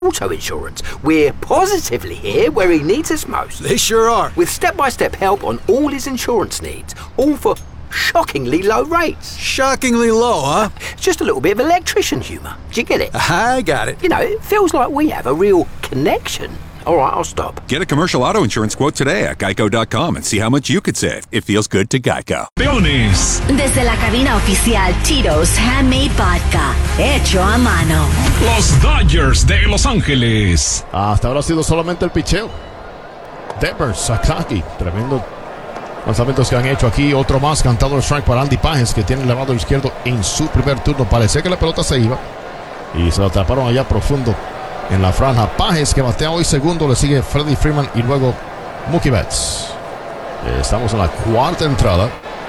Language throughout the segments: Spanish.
Auto insurance. We're positively here where he needs us most. They sure are. With step-by-step help on all his insurance needs, all for shockingly low rates. Shockingly low, huh? It's just a little bit of electrician humour. Do you get it? I got it. You know, it feels like we have a real connection. All right, I'll stop. Get a commercial auto insurance quote today at geico.com and see how much you could save. It feels good to Geico. Peones. Desde la cabina oficial Tito's Handmade Vodka, hecho a mano. Los Dodgers de Los Ángeles. Hasta ahora ha sido solamente el picheo. Devers, Sakaki, tremendo lanzamientos que han hecho aquí. Otro más, cantado el strike para Andy Pages, que tiene el elevado izquierdo en su primer turno. Parecía que la pelota se iba y se la atraparon allá profundo en la franja. Pages, que batea hoy segundo, le sigue Freddie Freeman y luego Mookie Betts. Estamos en la cuarta entrada.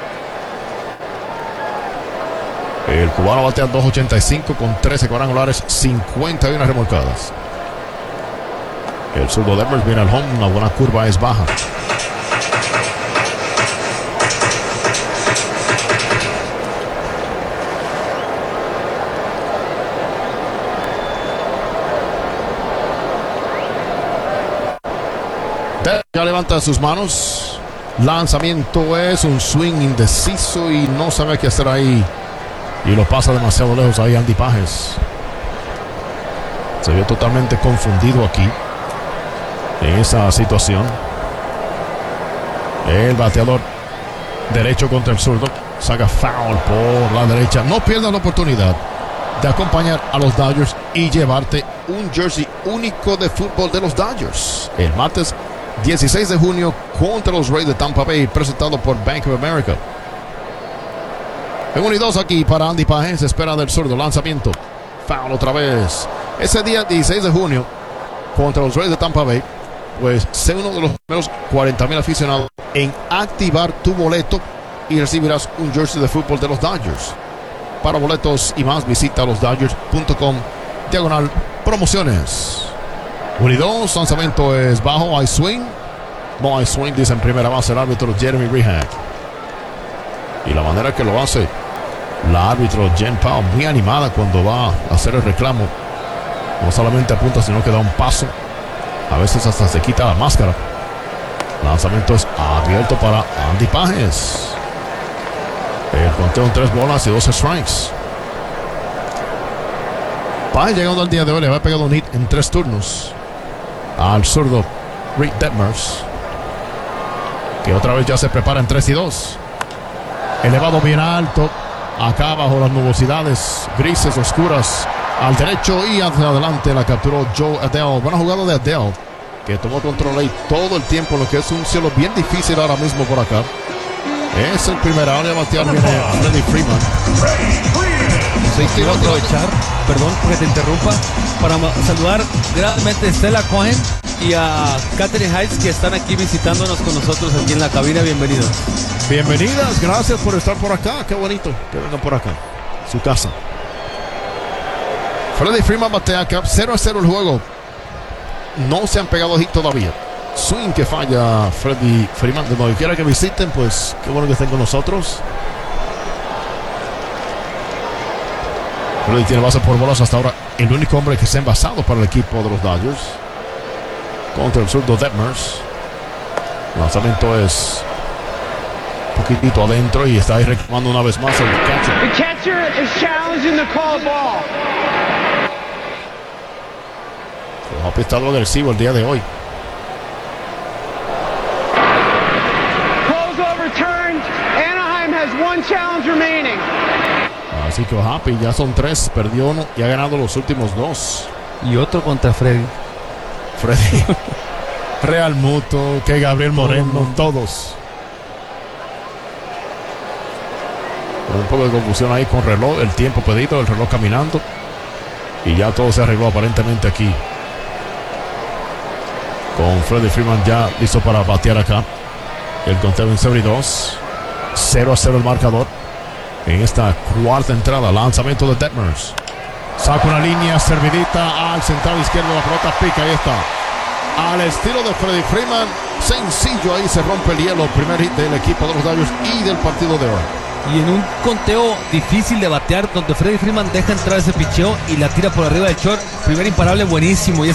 El cubano batea 2.85 con 13 cuadrangulares, 51 remolcadas. El zurdo Devers viene al home, una buena curva, es baja. Ya levanta sus manos. Lanzamiento es un swing indeciso y no sabe qué hacer ahí. Y lo pasa demasiado lejos ahí Andy Pages. Se vio totalmente confundido aquí en esa situación. El bateador derecho contra el zurdo. Saca foul por la derecha. No pierdas la oportunidad de acompañar a los Dodgers y llevarte un jersey único de fútbol de los Dodgers. El martes 16 de junio contra los Rays de Tampa Bay, presentado por Bank of America. En 1 y 2 aquí para Andy Pages, espera del zurdo, lanzamiento, foul otra vez. Ese día 16 de junio contra los Rays de Tampa Bay, pues sé uno de los primeros 40,000 aficionados en activar tu boleto y recibirás un jersey de fútbol de los Dodgers. Para boletos y más, visita losdodgers.com/promociones. 1 y 2, lanzamiento es bajo, hay swing. No hay swing, dice en primera base el árbitro Jeremy Rehak. Y la manera que lo hace la árbitro Jen Powell, muy animada cuando va a hacer el reclamo. No solamente apunta, sino que da un paso. A veces hasta se quita la máscara. Lanzamiento es abierto para Andy Pages. El conteo en 3 bolas y 12 strikes. Pages llegando al día de hoy le había pegado un hit en 3 turnos al zurdo Rick Detmers, que otra vez ya se prepara en 3 y 2. Elevado bien alto, acá bajo las nubosidades grises oscuras, al derecho y hacia adelante la capturó Joe Adele. Buena jugada de Adele, que tomó control ahí todo el tiempo, lo que es un cielo bien difícil ahora mismo por acá. Es el primer área batear, viene Freddie Freeman. Sí, quiero aprovechar, perdón porque te interrumpa, para saludar grandemente a Stella Cohen y a Catherine Heights, que están aquí visitándonos con nosotros aquí en la cabina. Bienvenidos. Bienvenidas, gracias por estar por acá. Qué bonito que vengan por acá, su casa. Freddie Freeman batea acá, 0-0 el juego. No se han pegado hit todavía. Swing que falla Freddie Freeman. De donde quiera que visiten, pues qué bueno que estén con nosotros. Freddie tiene base por bolas hasta ahora. El único hombre que se ha envasado para el equipo de los Dodgers. Contra el zurdo Detmers. Lanzamiento es poquitito adentro y está ahí reclamando una vez más el catcher. The catcher is challenging the call ball. Ha apretado agresivo el día de hoy. Calls overturned. Anaheim has 1 challenge remaining. Así que Happy ya son 3, perdió 1 y ha ganado los últimos 2. Y otro contra Freddy. Real Muto, que Gabriel Moreno, todos. Un poco de confusión ahí con reloj, el tiempo pedido, el reloj caminando. Y ya todo se arregló aparentemente aquí. Con Freddie Freeman ya listo para batear acá. El conteo en 0-2. 0-0 el marcador. En esta cuarta entrada, lanzamiento de Detmers. Saca una línea servidita al central izquierdo, la pelota pica, ahí está. Al estilo de Freddie Freeman, sencillo, ahí se rompe el hielo. Primer hit del equipo de los Dodgers y del partido de hoy. Y en un conteo difícil de batear, donde Freddie Freeman deja entrar ese picheo y la tira por arriba del short, primer imparable buenísimo. Y